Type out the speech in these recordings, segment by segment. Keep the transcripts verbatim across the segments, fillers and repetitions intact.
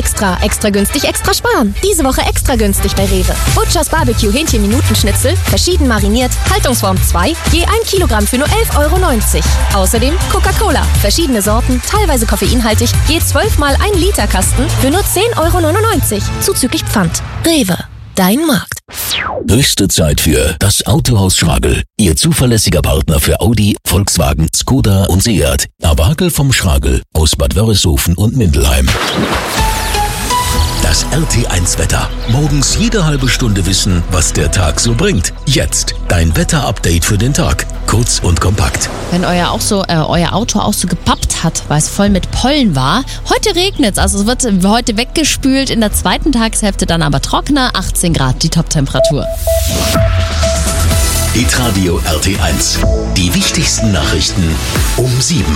Extra, extra günstig, extra sparen. Diese Woche extra günstig bei Rewe. Butchers Barbecue Hähnchen-Minuten-Schnitzel, verschieden mariniert, Haltungsform zwei, je ein Kilogramm für nur elf Euro neunzig. Außerdem Coca-Cola, verschiedene Sorten, teilweise koffeinhaltig, je zwölf mal ein Liter Kasten für nur zehn Euro neunundneunzig, zuzüglich Pfand. Rewe, dein Markt. Höchste Zeit für das Autohaus Schragel. Ihr zuverlässiger Partner für Audi, Volkswagen, Skoda und Seat. Abakel vom Schragel aus Bad Wörishofen und Mindelheim. Das R T eins Wetter. Morgens jede halbe Stunde wissen, was der Tag so bringt. Jetzt dein Wetter-Update für den Tag. Kurz und kompakt. Wenn euer, auch so, äh, euer Auto auch so gepappt hat, weil es voll mit Pollen war. Heute regnet es, also es wird heute weggespült. In der zweiten Tageshälfte dann aber trockener. achtzehn Grad die Toptemperatur. Hitradio R T eins. Die wichtigsten Nachrichten um sieben.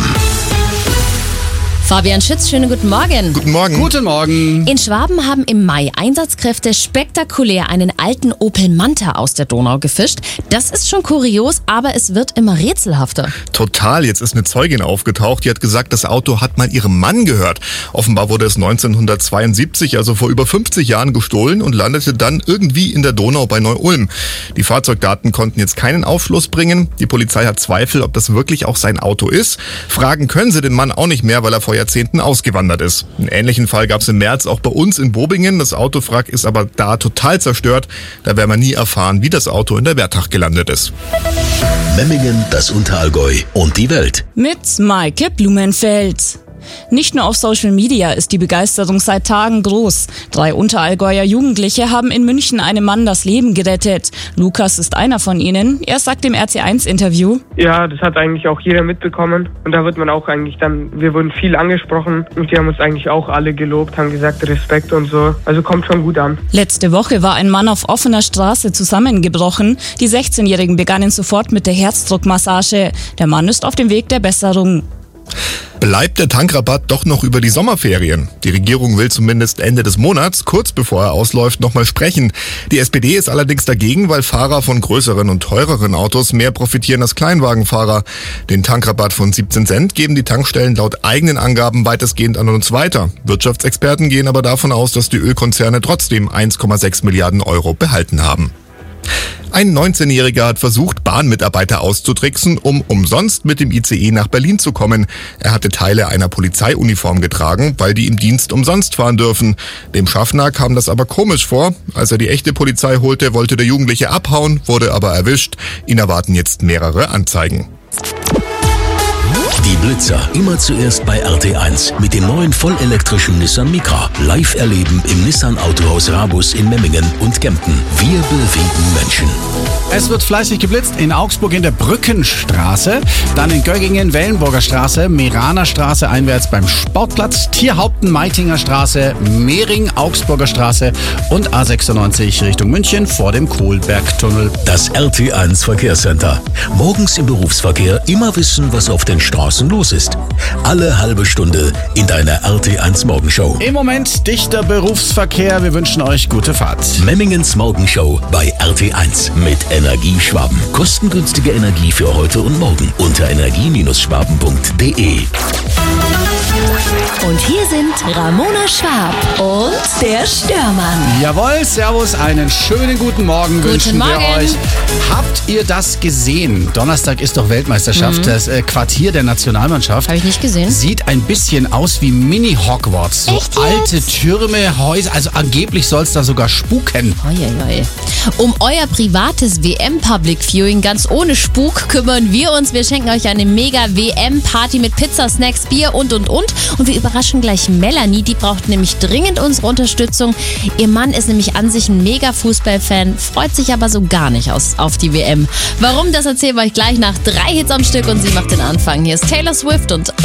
Fabian Schütz, schönen guten Morgen. Guten Morgen. Guten Morgen. In Schwaben haben im Mai Einsatzkräfte spektakulär einen alten Opel Manta aus der Donau gefischt. Das ist schon kurios, aber es wird immer rätselhafter. Total. Jetzt ist eine Zeugin aufgetaucht, die hat gesagt, das Auto hat mal ihrem Mann gehört. Offenbar wurde es neunzehnhundertzweiundsiebzig, also vor über fünfzig Jahren, gestohlen und landete dann irgendwie in der Donau bei Neu-Ulm. Die Fahrzeugdaten konnten jetzt keinen Aufschluss bringen. Die Polizei hat Zweifel, ob das wirklich auch sein Auto ist. Fragen können sie den Mann auch nicht mehr, weil er vor Jahrzehnten ausgewandert ist. Einen ähnlichen Fall gab es im März auch bei uns in Bobingen. Das Autowrack ist aber da total zerstört. Da werden wir nie erfahren, wie das Auto in der Wertach gelandet ist. Memmingen, das Unterallgäu und die Welt. Mit Maike Blumenfeld. Nicht nur auf Social Media ist die Begeisterung seit Tagen groß. Drei Unterallgäuer Jugendliche haben in München einem Mann das Leben gerettet. Lukas ist einer von ihnen. Er sagt im R T eins Interview: Ja, das hat eigentlich auch jeder mitbekommen. Und da wird man auch eigentlich dann, wir wurden viel angesprochen und die haben uns eigentlich auch alle gelobt, haben gesagt Respekt und so. Also kommt schon gut an. Letzte Woche war ein Mann auf offener Straße zusammengebrochen. Die sechzehnjährigen begannen sofort mit der Herzdruckmassage. Der Mann ist auf dem Weg der Besserung. Bleibt der Tankrabatt doch noch über die Sommerferien? Die Regierung will zumindest Ende des Monats, kurz bevor er ausläuft, nochmal sprechen. Die S P D ist allerdings dagegen, weil Fahrer von größeren und teureren Autos mehr profitieren als Kleinwagenfahrer. Den Tankrabatt von siebzehn Cent geben die Tankstellen laut eigenen Angaben weitestgehend an uns weiter. Wirtschaftsexperten gehen aber davon aus, dass die Ölkonzerne trotzdem eins Komma sechs Milliarden Euro behalten haben. Ein neunzehnjähriger hat versucht, Bahnmitarbeiter auszutricksen, um umsonst mit dem I C E nach Berlin zu kommen. Er hatte Teile einer Polizeiuniform getragen, weil die im Dienst umsonst fahren dürfen. Dem Schaffner kam das aber komisch vor. Als er die echte Polizei holte, wollte der Jugendliche abhauen, wurde aber erwischt. Ihn erwarten jetzt mehrere Anzeigen. Die Blitzer immer zuerst bei R T eins mit dem neuen vollelektrischen Nissan Micra. Live erleben im Nissan Autohaus Rabus in Memmingen und Kempten. Wir bewegen Menschen. Es wird fleißig geblitzt in Augsburg in der Brückenstraße, dann in Göggingen, Wellenburger Straße, Meraner Straße einwärts beim Sportplatz, Tierhaupten, Meitinger Straße, Mehring, Augsburger Straße und A sechsundneunzig Richtung München vor dem Kohlbergtunnel. Das R T eins Verkehrscenter. Morgens im Berufsverkehr immer wissen, was auf den Straßen los ist. Alle halbe Stunde in deiner R T eins Morgenshow. Im Moment dichter Berufsverkehr. Wir wünschen euch gute Fahrt. Memmingens Morgenshow bei R T eins mit Energie Schwaben. Kostengünstige Energie für heute und morgen unter energie Schwaben punkt de. Und hier sind Ramona Schwab und der Störmann. Jawohl, servus, einen schönen guten Morgen Guten wünschen Morgen. wir euch. Habt ihr das gesehen? Donnerstag ist doch Weltmeisterschaft. Mhm. Das äh, Quartier der Nationalmannschaft Habe ich nicht gesehen. sieht ein bisschen aus wie Mini-Hogwarts. So Echt jetzt? alte Türme, Häuser. Also angeblich soll es da sogar spuken. Uiuiui. Um euer privates W M-Public Viewing ganz ohne Spuk kümmern wir uns. Wir schenken euch eine mega W M-Party mit Pizza, Snacks, Bier und und und. Und wir überraschen gleich Melanie, die braucht nämlich dringend unsere Unterstützung. Ihr Mann ist nämlich an sich ein mega Fußballfan, freut sich aber so gar nicht aus, auf die W M. Warum, das erzählen wir euch gleich nach drei Hits am Stück und sie macht den Anfang. Hier ist Taylor Swift und